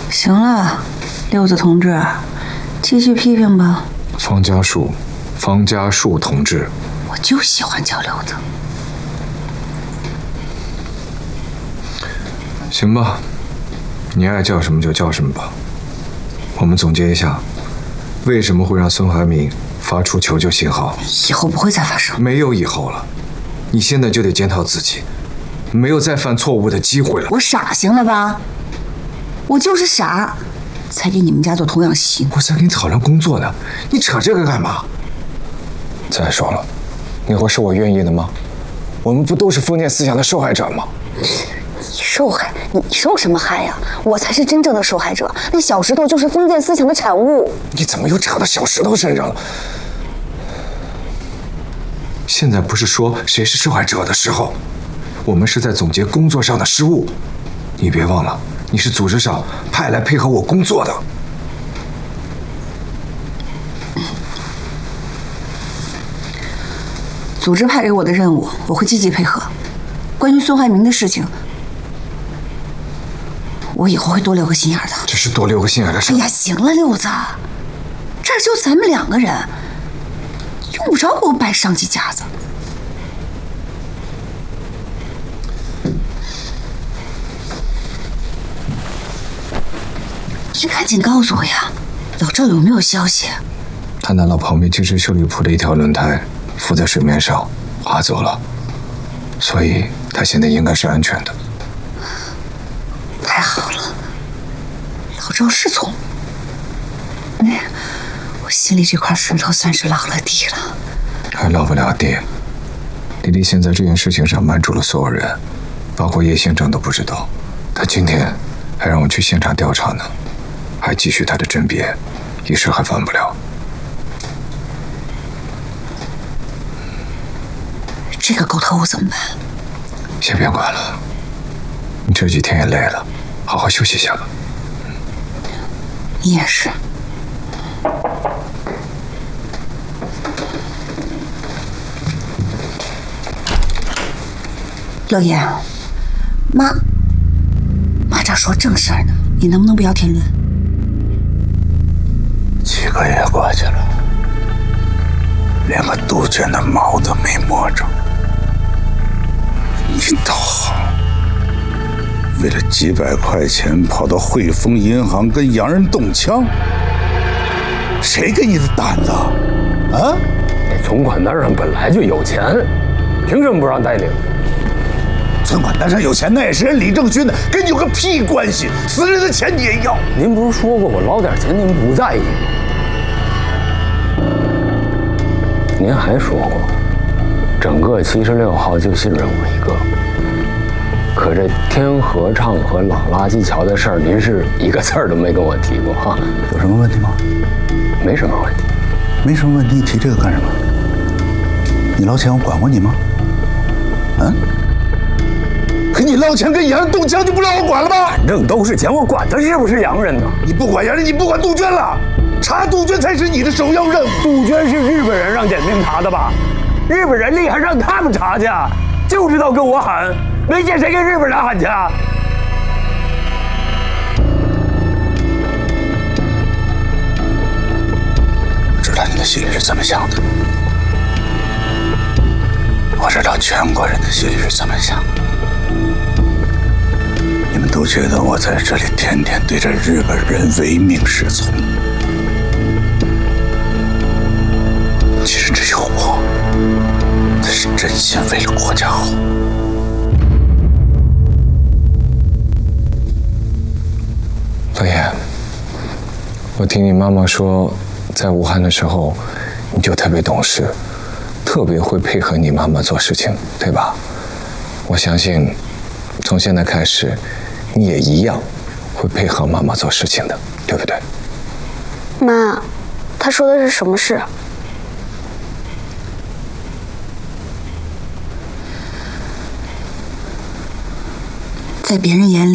行了，六子同志，继续批评吧。 方家树同志， 我就喜欢叫六子。 行吧，你爱叫什么就叫什么吧。我们总结一下，为什么会让孙怀民发出求救信号？ 以后不会再发生。 没有以后了，你现在就得检讨自己，没有再犯错误的机会了。 我傻行了吧？我就是傻，才给你们家做童养媳呢。 我在跟你讨论工作呢，你扯这个干嘛？再说了，那会是我愿意的吗？我们不都是封建思想的受害者吗？ 你受害？你受什么害呀？我才是真正的受害者。那小石头就是封建思想的产物。 你怎么又扯到小石头身上了？现在不是说谁是受害者的时候，我们是在总结工作上的失误。你别忘了，你是组织上派来配合我工作的。 组织派给我的任务，我会积极配合。关于孙怀民的事情，我以后会多留个心眼的。 这是多留个心眼的事。 哎呀，行了，六子，这儿就咱们2个人，用不着给我摆上级架子。你赶紧告诉我呀，老赵有没有消息？ 他拿了旁边金石修理铺的一条轮胎，浮在水面上，划走了，所以他现在应该是安全的。 太好了，老赵是聪明。我心里这块石头算是落了地了。 还落不了地。李丽现在这件事情上瞒住了所有人，包括叶县长都不知道。他今天还让我去现场调查呢，还继续他的甄别，一时还完不了。 这个狗头我怎么办？ 先别管了，你这几天也累了，好好休息一下吧。 你也是。乐言，妈这说正事儿呢，你能不能不要添乱 ？7个月过去了，连个杜鹃的毛都没摸着。你倒好，为了几百块钱跑到汇丰银行跟洋人动枪，谁给你的胆子？啊？ 那存款单上本来就有钱，凭什么不让带领？ 存款单上有钱，那也是人李正军的，跟你有个屁关系！死人的钱你也要？ 您不是说过我捞点钱您不在意吗？您还说过，整个76号就信任我一个。可这天合唱和老垃圾桥的事儿，您是一个字儿都没跟我提过哈？ 有什么问题吗？ 没什么问题。 没什么问题，你提这个干什么？你捞钱我管过你吗？嗯？可你捞钱跟洋人动枪就不让我管了吗？ 反正都是钱，我管他是不是洋人呢？ 你不管洋人，你不管杜鹃了，查杜鹃才是你的首要任务。 杜鹃是日本人让检兵查的吧？日本人厉害，让他们查去，就知道跟我喊，没见谁跟日本人喊去。 我知道你的心里是怎么想的，我知道全国人的心里是怎么想的。你们都觉得我在这里天天对着日本人唯命是从，其实只有我才是真心为了国家好。 乐言，我听你妈妈说，在武汉的时候，你就特别懂事，特别会配合你妈妈做事情，对吧？我相信，从现在开始，你也一样会配合妈妈做事情的，对不对？ 妈，她说的是什么事？ 在别人眼里。